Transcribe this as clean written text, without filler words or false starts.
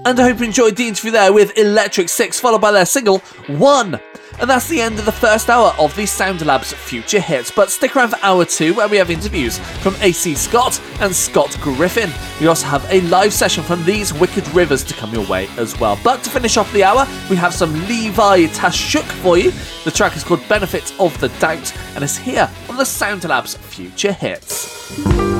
And I hope you enjoyed the interview there with Electric Six, followed by their single, One. And that's the end of the first hour of the Sounder Labs Future Hits. But stick around for hour 2, where we have interviews from AC Scott and Scott Griffin. We also have a live session from These Wicked Rivers to come your way as well. But to finish off the hour, we have some Levi Tashuk for you. The track is called Benefits of the Doubt, and it's here on the Sounder Labs Future Hits.